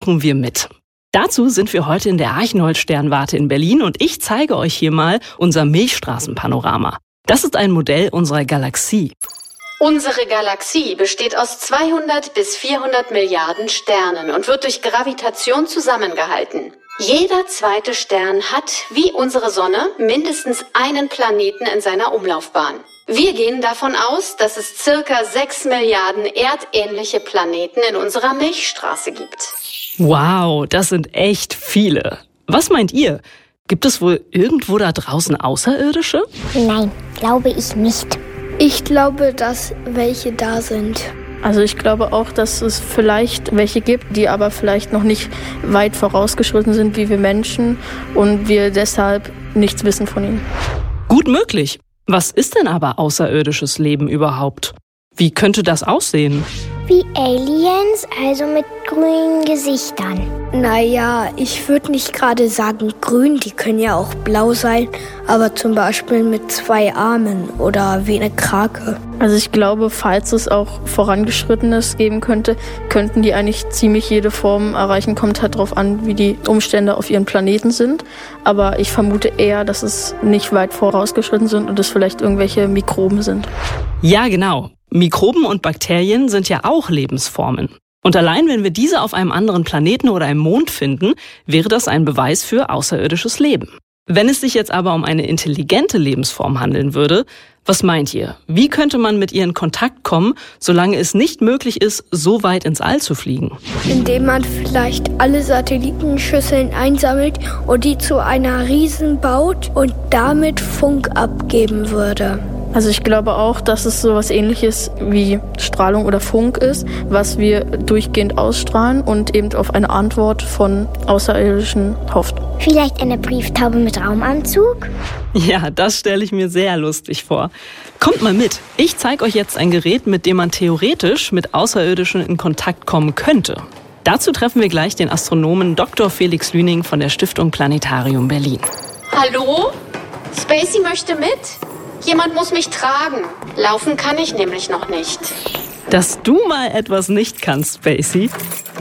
tauchen wir mit. Dazu sind wir heute in der Archenhold-Sternwarte in Berlin und ich zeige euch hier mal unser Milchstraßenpanorama. Das ist ein Modell unserer Galaxie. Unsere Galaxie besteht aus 200 bis 400 Milliarden Sternen und wird durch Gravitation zusammengehalten. Jeder zweite Stern hat, wie unsere Sonne, mindestens einen Planeten in seiner Umlaufbahn. Wir gehen davon aus, dass es circa 6 Milliarden erdähnliche Planeten in unserer Milchstraße gibt. Wow, das sind echt viele. Was meint ihr? Gibt es wohl irgendwo da draußen Außerirdische? Nein, glaube ich nicht. Ich glaube, dass welche da sind. Also ich glaube auch, dass es vielleicht welche gibt, die aber vielleicht noch nicht weit vorausgeschritten sind wie wir Menschen und wir deshalb nichts wissen von ihnen. Gut möglich. Was ist denn aber außerirdisches Leben überhaupt? Wie könnte das aussehen? Wie Aliens, also mit grünen Gesichtern. Naja, ich würde nicht gerade sagen grün, die können ja auch blau sein, aber zum Beispiel mit 2 Armen oder wie eine Krake. Also ich glaube, falls es auch Vorangeschrittenes geben könnte, könnten die eigentlich ziemlich jede Form erreichen. Kommt halt darauf an, wie die Umstände auf ihren Planeten sind. Aber ich vermute eher, dass es nicht weit vorausgeschritten sind und es vielleicht irgendwelche Mikroben sind. Ja, genau. Mikroben und Bakterien sind ja auch Lebensformen. Und allein wenn wir diese auf einem anderen Planeten oder einem Mond finden, wäre das ein Beweis für außerirdisches Leben. Wenn es sich jetzt aber um eine intelligente Lebensform handeln würde, was meint ihr? Wie könnte man mit ihr in Kontakt kommen, solange es nicht möglich ist, so weit ins All zu fliegen? Indem man vielleicht alle Satellitenschüsseln einsammelt und die zu einer Riesen baut und damit Funk abgeben würde. Also ich glaube auch, dass es sowas Ähnliches wie Strahlung oder Funk ist, was wir durchgehend ausstrahlen und eben auf eine Antwort von Außerirdischen hofft. Vielleicht eine Brieftaube mit Raumanzug? Ja, das stelle ich mir sehr lustig vor. Kommt mal mit. Ich zeige euch jetzt ein Gerät, mit dem man theoretisch mit Außerirdischen in Kontakt kommen könnte. Dazu treffen wir gleich den Astronomen Dr. Felix Lüning von der Stiftung Planetarium Berlin. Hallo? Spacey möchte mit? Jemand muss mich tragen. Laufen kann ich nämlich noch nicht. Dass du mal etwas nicht kannst, Spacey.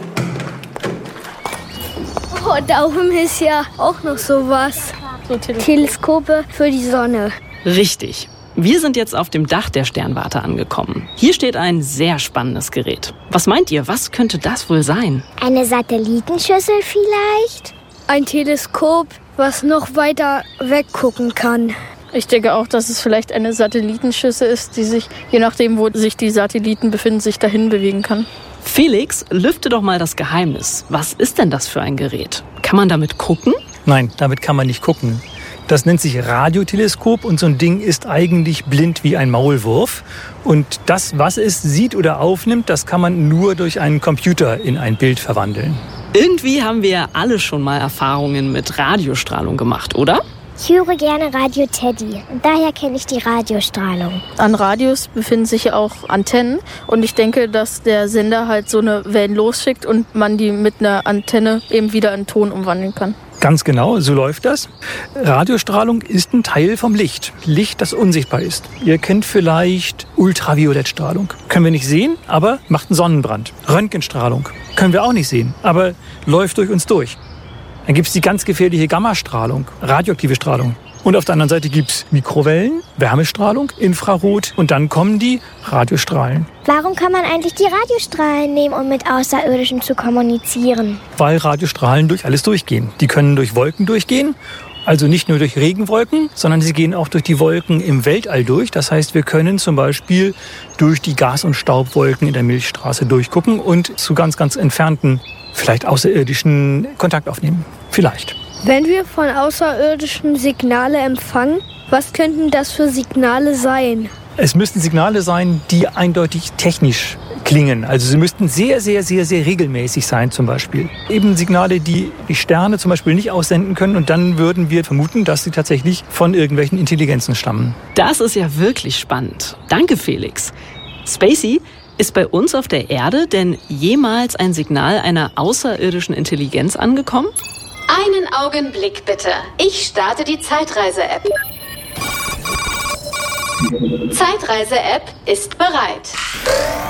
Oh, da oben ist ja auch noch sowas. Teleskope für die Sonne. Richtig. Wir sind jetzt auf dem Dach der Sternwarte angekommen. Hier steht ein sehr spannendes Gerät. Was meint ihr, was könnte das wohl sein? Eine Satellitenschüssel vielleicht? Ein Teleskop, was noch weiter weggucken kann. Ich denke auch, dass es vielleicht eine Satellitenschüssel ist, die sich, je nachdem, wo sich die Satelliten befinden, sich dahin bewegen kann. Felix, lüfte doch mal das Geheimnis. Was ist denn das für ein Gerät? Kann man damit gucken? Nein, damit kann man nicht gucken. Das nennt sich Radioteleskop und so ein Ding ist eigentlich blind wie ein Maulwurf. Und das, was es sieht oder aufnimmt, das kann man nur durch einen Computer in ein Bild verwandeln. Irgendwie haben wir ja alle schon mal Erfahrungen mit Radiostrahlung gemacht, oder? Ich höre gerne Radio Teddy und daher kenne ich die Radiostrahlung. An Radios befinden sich ja auch Antennen und ich denke, dass der Sender halt so eine Wellen losschickt und man die mit einer Antenne eben wieder in Ton umwandeln kann. Ganz genau, so läuft das. Radiostrahlung ist ein Teil vom Licht. Licht, das unsichtbar ist. Ihr kennt vielleicht Ultraviolettstrahlung. Können wir nicht sehen, aber macht einen Sonnenbrand. Röntgenstrahlung können wir auch nicht sehen, aber läuft durch uns durch. Dann gibt es die ganz gefährliche Gammastrahlung, radioaktive Strahlung. Und auf der anderen Seite gibt es Mikrowellen, Wärmestrahlung, Infrarot und dann kommen die Radiostrahlen. Warum kann man eigentlich die Radiostrahlen nehmen, um mit Außerirdischen zu kommunizieren? Weil Radiostrahlen durch alles durchgehen. Die können durch Wolken durchgehen, also nicht nur durch Regenwolken, sondern sie gehen auch durch die Wolken im Weltall durch. Das heißt, wir können zum Beispiel durch die Gas- und Staubwolken in der Milchstraße durchgucken und zu ganz, ganz entfernten, vielleicht außerirdischen Kontakt aufnehmen. Vielleicht. Wenn wir von Außerirdischen Signale empfangen, was könnten das für Signale sein? Es müssten Signale sein, die eindeutig technisch klingen. Also sie müssten sehr, sehr, sehr, sehr regelmäßig sein zum Beispiel. Eben Signale, die die Sterne zum Beispiel nicht aussenden können. Und dann würden wir vermuten, dass sie tatsächlich von irgendwelchen Intelligenzen stammen. Das ist ja wirklich spannend. Danke, Felix. Spacey, ist bei uns auf der Erde denn jemals ein Signal einer außerirdischen Intelligenz angekommen? Einen Augenblick bitte. Ich starte die Zeitreise-App. Zeitreise-App ist bereit.